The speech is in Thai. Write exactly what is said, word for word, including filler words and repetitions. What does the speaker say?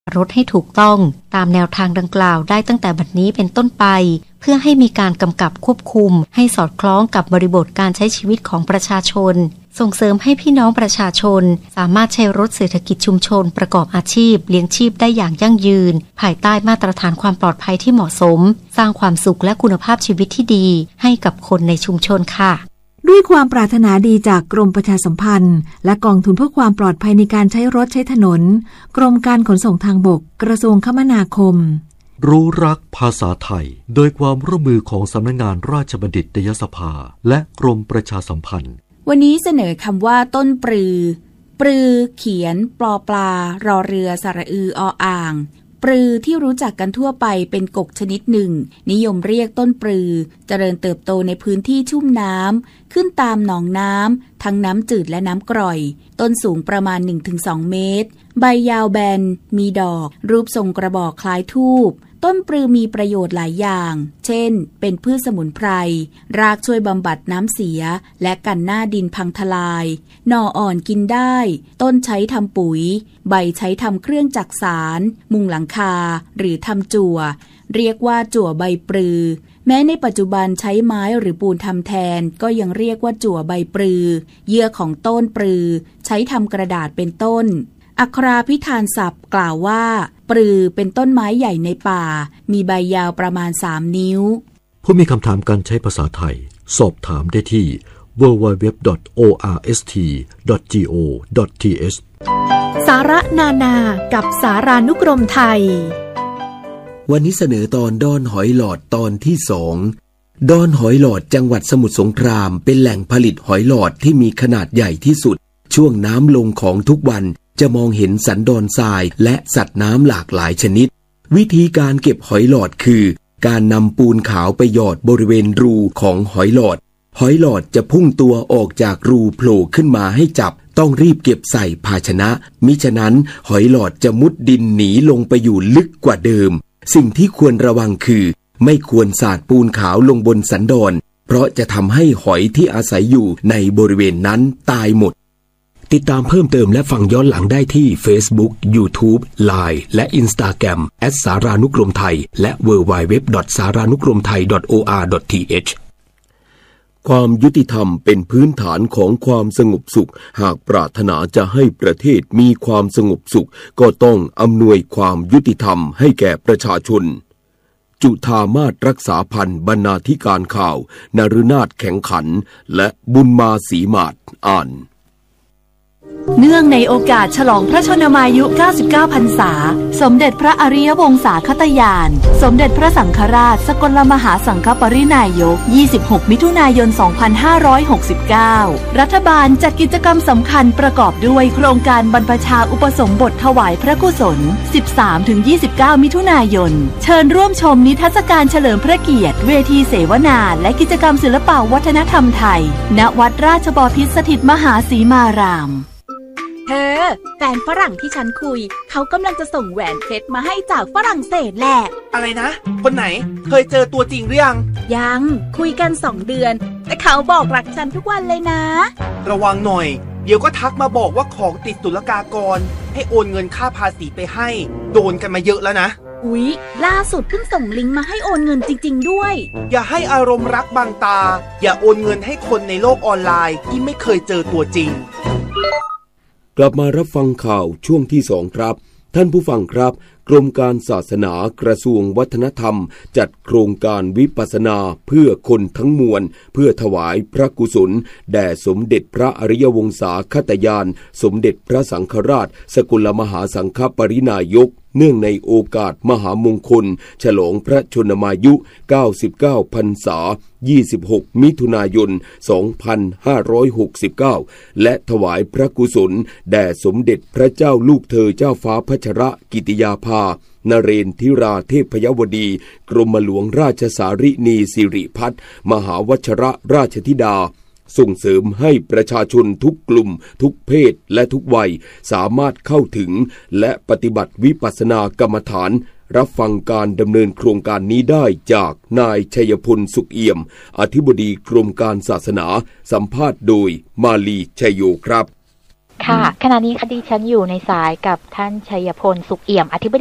รถให้ถูกต้องตามแนวทางดังกล่าวได้ตั้งแต่บัดนี้เป็นต้นไปเพื่อให้มีการกำกับควบคุมให้สอดคล้องกับบริบทการใช้ชีวิตของประชาชนส่งเสริมให้พี่น้องประชาชนสามารถใช้รถเศรษฐกิจชุมชนประกอบอาชีพเลี้ยงชีพได้อย่างยั่งยืนภายใต้มาตรฐานความปลอดภัยที่เหมาะสมสร้างความสุขและคุณภาพชีวิตที่ดีให้กับคนในชุมชนค่ะด้วยความปรารถนาดีจากกรมประชาสัมพันธ์และกองทุนเพื่อความปลอดภัยในการใช้รถใช้ถนนกรมการขนส่งทางบกกระทรวงคมนาคมรู้รักภาษาไทยโดยความร่วมมือของสำนักงานราชบัณฑิตยสภาและกรมประชาสัมพันธ์วันนี้เสนอคำว่าต้นปลือปลือเขียนปลอปลารอเรือสระอือออ่างปลือที่รู้จักกันทั่วไปเป็นกกชนิดหนึ่งนิยมเรียกต้นปลือเจริญเติบโตในพื้นที่ชุ่มน้ำขึ้นตามหนองน้ำทั้งน้ำจืดและน้ำกร่อยต้นสูงประมาณ หนึ่งถึงสอง เมตรใบยาวแบนมีดอกรูปทรงกระบอกคล้ายธูปต้นปลือมีประโยชน์หลายอย่างเช่นเป็นพืชสมุนไพรรากช่วยบำบัดน้ำเสียและกันหน้าดินพังทลายหน่ออ่อนกินได้ต้นใช้ทำปุ๋ยใบใช้ทำเครื่องจักสานมุงหลังคาหรือทำจั่วเรียกว่าจั่วใบปลือแม้ในปัจจุบันใช้ไม้หรือปูนทำแทนก็ยังเรียกว่าจั่วใบปลือเยื่อของต้นปลือใช้ทำกระดาษเป็นต้นอัคราพิธานศัพท์กล่าวว่าปลือเป็นต้นไม้ใหญ่ในป่ามีใบยาวประมาณสามนิ้วผู้มีคำถามการใช้ภาษาไทยสอบถามได้ที่ ดับเบิลยู ดับเบิลยู ดับเบิลยู ดอท โอ อาร์ เอส ที ดอท จี โอ ดอท ที เอชสาระนานากับสารานุกรมไทยวันนี้เสนอตอนดอนหอยหลอดตอนที่สองดอนหอยหลอดจังหวัดสมุทรสงครามเป็นแหล่งผลิตหอยหลอดที่มีขนาดใหญ่ที่สุดช่วงน้ำลงของทุกวันจะมองเห็นสันดอนทรายและสัตว์น้ำหลากหลายชนิดวิธีการเก็บหอยหลอดคือการนำปูนขาวไปหยอดบริเวณรูของหอยหลอดหอยหลอดจะพุ่งตัวออกจากรูโผล่ขึ้นมาให้จับต้องรีบเก็บใส่ภาชนะมิฉะนั้นหอยหลอดจะมุดดินหนีลงไปอยู่ลึกกว่าเดิมสิ่งที่ควรระวังคือไม่ควรสาดปูนขาวลงบนสันดอนเพราะจะทำให้หอยที่อาศัยอยู่ในบริเวณนั้นตายหมดติดตามเพิ่มเติมและฟังย้อนหลังได้ที่ Facebook, YouTube, ไลน์ และ Instagram แอท สารานุกรมไทยและ ดับเบิลยู ดับเบิลยู ดับเบิลยู ดอท สารานุกรมไทย ดอท โอ อาร์ ดอท ที เอช ความยุติธรรมเป็นพื้นฐานของความสงบสุขหากปรารถนาจะให้ประเทศมีความสงบสุขก็ต้องอำนวยความยุติธรรมให้แก่ประชาชนจุฑามาศรักษาพันธ์บรรณาธิการข่าวนฤนาถแข็งขันและบุญมาศรีมาศอ่านเนื่องในโอกาสฉลองพระชนมายุเก้าสิบเก้าพรรษาสมเด็จพระอริยวงศาคตญาณสมเด็จพระสังฆราชสกลมหาสังฆปรินายกยี่สิบหกมิถุนายนสองพันห้าร้อยหกสิบเก้ารัฐบาลจัดกิจกรรมสำคัญประกอบด้วยโครงการบรรพชาอุปสมบทถวายพระกุศล สิบสามถึงยี่สิบเก้า มิถุนายนเชิญร่วมชมนิทรรศการเฉลิมพระเกียรติเวทีเสวนาและกิจกรรมศิลปวัฒนธรรมไทยณวัดราชบพิตรสถิตมหาสีมารามเธอแฟนฝรั่งที่ฉันคุยเขากำลังจะส่งแหวนเพชรมาให้จากฝรั่งเศสแหละอะไรนะคนไหนเคยเจอตัวจริงหรือยังยังคุยกันสองเดือนแต่เขาบอกรักฉันทุกวันเลยนะระวังหน่อยเดี๋ยวก็ทักมาบอกว่าของติดศุลกากรให้โอนเงินค่าภาษีไปให้โดนกันมาเยอะแล้วนะอุ๊ยล่าสุดเพิ่งส่งลิงก์มาให้โอนเงินจริงๆด้วยอย่าให้อารมณ์รักบังตาอย่าโอนเงินให้คนในโลกออนไลน์ที่ไม่เคยเจอตัวจริงกลับมารับฟังข่าวช่วงที่สองครับท่านผู้ฟังครับกรมการศาสนากระทรวงวัฒนธรรมจัดโครงการวิปัสสนาเพื่อคนทั้งมวลเพื่อถวายพระกุศลแด่สมเด็จพระอริยวงศาคตญาณสมเด็จพระสังฆราชสกลมหาสังฆปรินายกเนื่องในโอกาสมหามงคลฉลองพระชนมายุเก้าสิบเก้าพรรษายี่สิบหกมิถุนายนสองพันห้าร้อยหกสิบเก้าและถวายพระกุศลแด่สมเด็จพระเจ้าลูกเธอเจ้าฟ้าพัชรกิติยาภานเรนทิราเทพยวดีกรมหลวงราชสารินีสิริพัฒน์มหาวชรราชธิดาส่งเสริมให้ประชาชนทุกกลุ่มทุกเพศและทุกวัยสามารถเข้าถึงและปฏิบัติวิปัสสนากรรมฐานรับฟังการดำเนินโครงการนี้ได้จากนายชัยพลสุขเอี่ยมอธิบดีกรมการศาสนาสัมภาษณ์โดยมาลีชัยโยครับค่ะขณะนี้คดีฉันอยู่ในสายกับท่านชัยพลสุขเอี่ยมอธิบดี